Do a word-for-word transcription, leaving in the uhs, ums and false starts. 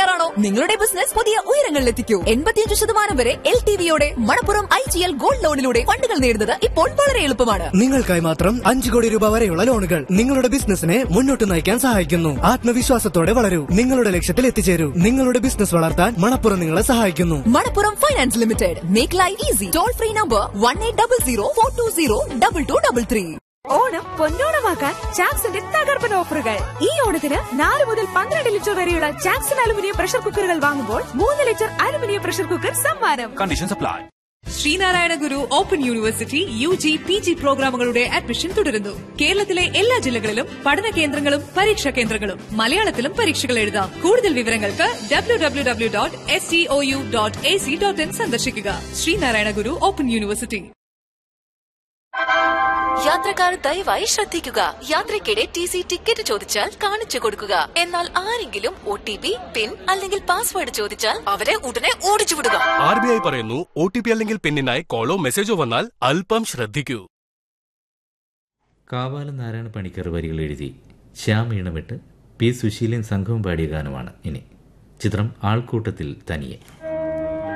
തയ്യാറാണോ? നിങ്ങളുടെ ബിസിനസ് പുതിയ ഉയരങ്ങളിലെത്തിക്കൂ. എൺപത്തിയഞ്ച് ശതമാനം വരെ L T വിയോടെ Manappuram I G L gold ലോണിലൂടെ ഫണ്ടുകൾ നേടുന്നത് ഇപ്പോൾ വളരെ എളുപ്പമാണ്. നിങ്ങൾക്കായി മാത്രം അഞ്ച് കോടി രൂപ വരെയുള്ള ലോണുകൾ നിങ്ങളുടെ ബിസിനസിനെ മുന്നോട്ട് നയിക്കാൻ സഹായിക്കുന്നു. ആത്മവിശ്വാസത്തോടെ വളരൂ, നിങ്ങളുടെ ലക്ഷ്യത്തിൽ എത്തിച്ചേരൂ. നിങ്ങളുടെ ബിസിനസ് വളർത്താൻ മണപ്പുറം നിങ്ങളെ സഹായിക്കുന്നു. Manappuram finance limited. Make life easy. Toll free number one eight double zero four to zero double two double three. Onam പൊന്നോണമാക്കാൻ ചാക്സിന്റെ തകർപ്പൻ ഓഫറുകൾ. ഈ ഓണത്തിന് നാല് മുതൽ പന്ത്രണ്ട് ലിറ്റർ വരെയുള്ള ചാക്സൺ അലുമിനിയം പ്രഷർ കുക്കറുകൾ വാങ്ങുമ്പോൾ മൂന്ന് ലിറ്റർ അലുമിനിയം പ്രഷർ കുക്കർ സമ്മാനം. Conditions apply. ശ്രീനാരായണ ഗുരു open university U G P G പ്രോഗ്രാമുകളുടെ അഡ്മിഷൻ തുടരുന്നു. കേരളത്തിലെ എല്ലാ ജില്ലകളിലും പഠന കേന്ദ്രങ്ങളും പരീക്ഷാ കേന്ദ്രങ്ങളും മലയാളത്തിലും പരീക്ഷകൾ എഴുതാം. കൂടുതൽ വിവരങ്ങൾക്ക് W W W dot S T O U dot A C dot in സന്ദർശിക്കുക. ശ്രീനാരായണ ഗുരു ഓപ്പൺ യൂണിവേഴ്സിറ്റി. യാത്രക്കാർ ദയവായി ശ്രദ്ധിക്കുക. യാത്രയ്ക്കിടെ ടി സി ടിക്കറ്റ് ചോദിച്ചാൽ കാണിച്ചു കൊടുക്കുക. എന്നാൽ ആരെങ്കിലും ഒ ടി പി, പിൻ അല്ലെങ്കിൽ പാസ്വേഡ് ചോദിച്ചാൽ അവരെ ഉടനെ ഓടിച്ചു വിടുക. ആർ ബി ഐ പറയുന്നു, ഒ ടി പി അല്ലെങ്കിൽ പിന്നിനായി കോളോ മെസ്സേജോ വന്നാൽ അല്പം ശ്രദ്ധിക്കൂ. കാവാലം നാരായണ പണിക്കർ വരികൾ എഴുതി ശ്യാം ഈണമിട്ട് പി സുശീലൻ സംഘവും പാടിയ ഗാനമാണ് ഇനി. ചിത്രം ആൾക്കൂട്ടത്തിൽ തനിയെ.